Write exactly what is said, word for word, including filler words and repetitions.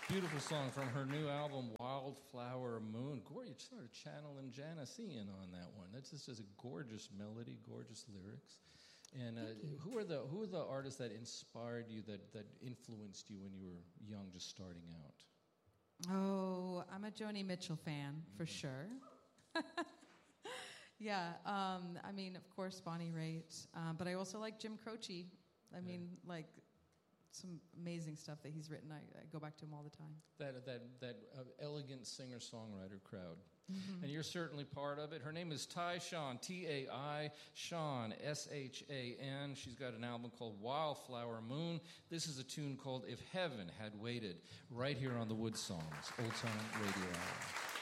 Beautiful song from her new album, Wildflower Moon. Gorgeous, you sort of channeling Janice Ian on that one. That's just, just a gorgeous melody, gorgeous lyrics. And uh, who are the who are the artists that inspired you, that, that influenced you when you were young, just starting out? Oh, I'm a Joni Mitchell fan, mm-hmm. for sure. yeah, um, I mean, of course, Bonnie Raitt. Um, but I also like Jim Croce. I yeah. mean, like... some amazing stuff that he's written. I, I go back to him all the time. That that that uh, elegant singer-songwriter crowd. Mm-hmm. And you're certainly part of it. Her name is Tai Shan, T A I, Shan, S H A N. She's got an album called Wildflower Moon. This is a tune called If Heaven Had Waited, right here on the Wood Songs, Old Time Radio Hour.